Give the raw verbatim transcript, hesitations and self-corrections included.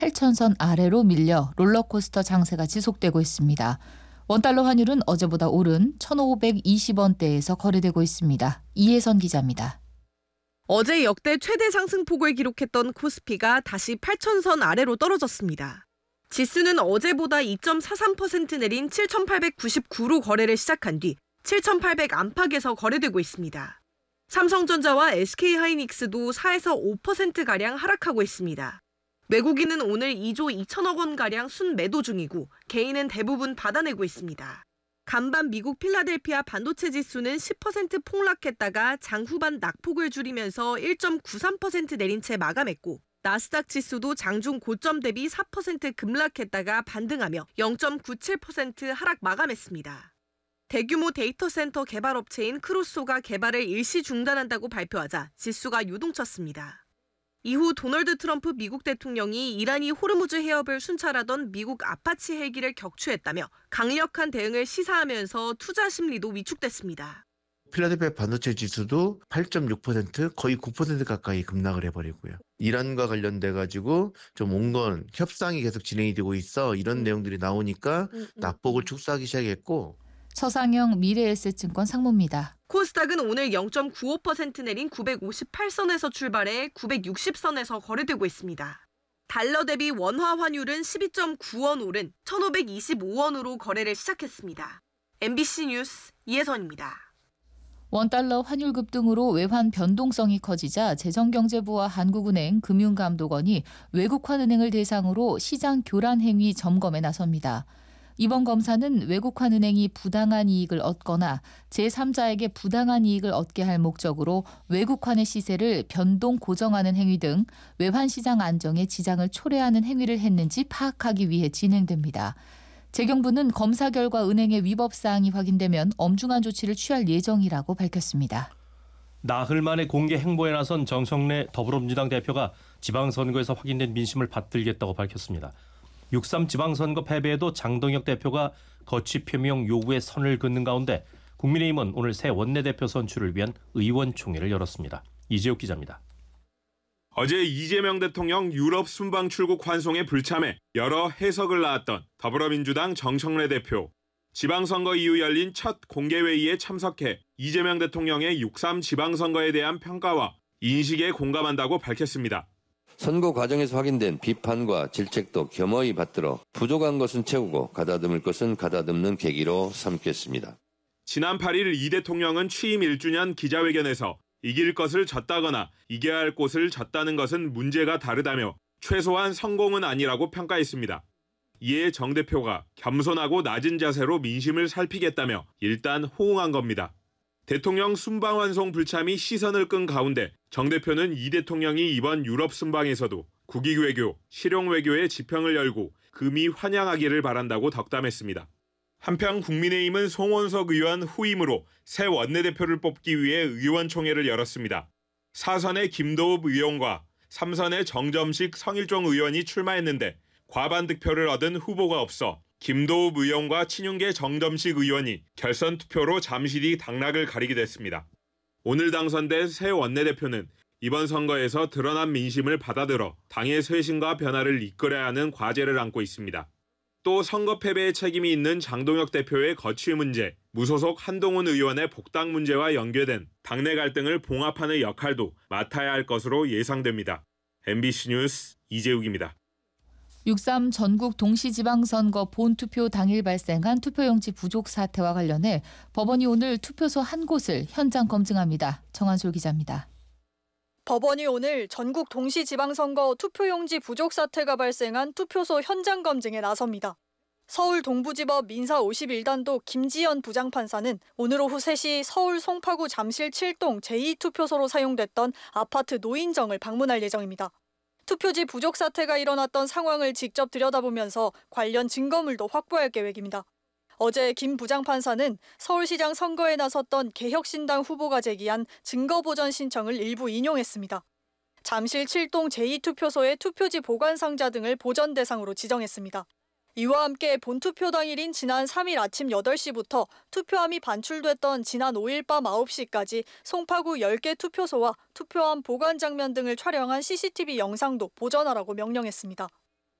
팔천선 아래로 밀려 롤러코스터 장세가 지속되고 있습니다. 원달러 환율은 어제보다 오른 천오백이십 원대에서 거래되고 있습니다. 이혜선 기자입니다. 어제 역대 최대 상승폭을 기록했던 코스피가 다시 팔천선 아래로 떨어졌습니다. 지수는 어제보다 이 점 사삼 퍼센트 내린 칠천팔백구십구로 거래를 시작한 뒤 칠천팔백 안팎에서 거래되고 있습니다. 삼성전자와 에스케이하이닉스도 사에서 오 퍼센트가량 하락하고 있습니다. 외국인은 오늘 이조 이천억 원가량 순매도 중이고 개인은 대부분 받아내고 있습니다. 간밤 미국 필라델피아 반도체 지수는 십 퍼센트 폭락했다가 장 후반 낙폭을 줄이면서 일 점 구삼 퍼센트 내린 채 마감했고 나스닥 지수도 장중 고점 대비 사 퍼센트 급락했다가 반등하며 영 점 구칠 퍼센트 하락 마감했습니다. 대규모 데이터 센터 개발업체인 크로소가 개발을 일시 중단한다고 발표하자 지수가 요동쳤습니다. 이후 도널드 트럼프 미국 대통령이 이란이 호르무즈 해협을 순찰하던 미국 아파치 헬기를 격추했다며 강력한 대응을 시사하면서 투자 심리도 위축됐습니다. 필라델피아 반도체 지수도 팔 점 육 퍼센트 거의 구 퍼센트 가까이 급락을 해버리고요. 이란과 관련돼 가지고 좀 온건 협상이 계속 진행이 되고 있어 이런 음. 내용들이 나오니까 음, 음, 낙폭을 축소하기 시작했고. 서상영 미래에셋증권 상무입니다. 코스닥은 오늘 영 점 구오 퍼센트 내린 구백오십팔 선에서 출발해 구백육십 선에서 거래되고 있습니다. 달러 대비 원화 환율은 십이 점 구 원 오른 천오백이십오 원으로 거래를 시작했습니다. 엠비씨 뉴스 이혜선입니다. 원달러 환율 급등으로 외환 변동성이 커지자 재정경제부와 한국은행, 금융감독원이 외국환은행을 대상으로 시장 교란 행위 점검에 나섭니다. 이번 검사는 외국환은행이 부당한 이익을 얻거나 제삼자에게 부당한 이익을 얻게 할 목적으로 외국환의 시세를 변동 고정하는 행위 등 외환시장 안정에 지장을 초래하는 행위를 했는지 파악하기 위해 진행됩니다. 재경부는 검사 결과 은행의 위법 사항이 확인되면 엄중한 조치를 취할 예정이라고 밝혔습니다. 나흘 만에 공개 행보에 나선 정청래 더불어민주당 대표가 지방선거에서 확인된 민심을 받들겠다고 밝혔습니다. 육삼 지방선거 패배에도 장동혁 대표가 거취 표명 요구에 선을 긋는 가운데 국민의힘은 오늘 새 원내대표 선출을 위한 의원총회를 열었습니다. 이재욱 기자입니다. 어제 이재명 대통령 유럽 순방 출국 환송에 불참해 여러 해석을 낳았던 더불어민주당 정청래 대표. 지방선거 이후 열린 첫 공개회의에 참석해 이재명 대통령의 육삼 지방선거에 대한 평가와 인식에 공감한다고 밝혔습니다. 선거 과정에서 확인된 비판과 질책도 겸허히 받들어 부족한 것은 채우고 가다듬을 것은 가다듬는 계기로 삼겠습니다. 지난 팔 일 이 대통령은 취임 일 주년 기자회견에서 이길 것을 졌다거나 이겨야 할 곳을 졌다는 것은 문제가 다르다며 최소한 성공은 아니라고 평가했습니다. 이에 정 대표가 겸손하고 낮은 자세로 민심을 살피겠다며 일단 호응한 겁니다. 대통령 순방 환송 불참이 시선을 끈 가운데 정 대표는 이 대통령이 이번 유럽 순방에서도 국익외교, 실용외교의 지평을 열고 금이 환영하기를 바란다고 덕담했습니다. 한편 국민의힘은 송원석 의원 후임으로 새 원내대표를 뽑기 위해 의원총회를 열었습니다. 사선의 김도읍 의원과 삼선의 정점식 성일종 의원이 출마했는데 과반 득표를 얻은 후보가 없어 김도읍 의원과 친윤계 정점식 의원이 결선 투표로 잠시 뒤 당락을 가리게 됐습니다. 오늘 당선된 새 원내대표는 이번 선거에서 드러난 민심을 받아들어 당의 쇄신과 변화를 이끌어야 하는 과제를 안고 있습니다. 또 선거 패배의 책임이 있는 장동혁 대표의 거취 문제, 무소속 한동훈 의원의 복당 문제와 연계된 당내 갈등을 봉합하는 역할도 맡아야 할 것으로 예상됩니다. 엠비씨 뉴스 이재욱입니다. 육삼 전국 동시지방선거 본투표 당일 발생한 투표용지 부족 사태와 관련해 법원이 오늘 투표소 한 곳을 현장 검증합니다. 정한솔 기자입니다. 법원이 오늘 전국 동시지방선거 투표용지 부족 사태가 발생한 투표소 현장 검증에 나섭니다. 서울 동부지법 민사 오십일 단도 김지연 부장판사는 오늘 오후 세 시 서울 송파구 잠실 칠 동 제이 투표소로 사용됐던 아파트 노인정을 방문할 예정입니다. 투표지 부족 사태가 일어났던 상황을 직접 들여다보면서 관련 증거물도 확보할 계획입니다. 어제 김 부장판사는 서울시장 선거에 나섰던 개혁신당 후보가 제기한 증거보전 신청을 일부 인용했습니다. 잠실 칠 동 제이 투표소의 투표지 보관 상자 등을 보전 대상으로 지정했습니다. 이와 함께 본투표 당일인 지난 삼 일 아침 여덟 시부터 투표함이 반출됐던 지난 오 일 밤 아홉 시까지 송파구 열 개 투표소와 투표함 보관 장면 등을 촬영한 씨씨티비 영상도 보전하라고 명령했습니다.